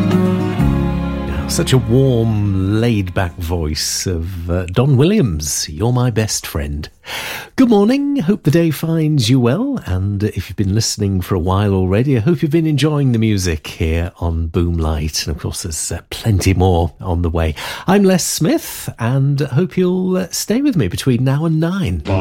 Such a warm, laid-back voice of Don Williams, You're My Best Friend. Good morning, hope the day finds you well, and if you've been listening for a while already, I hope you've been enjoying the music here on Boomlight, and of course there's plenty more on the way. I'm Les Smith, and hope you'll stay with me between now and 9.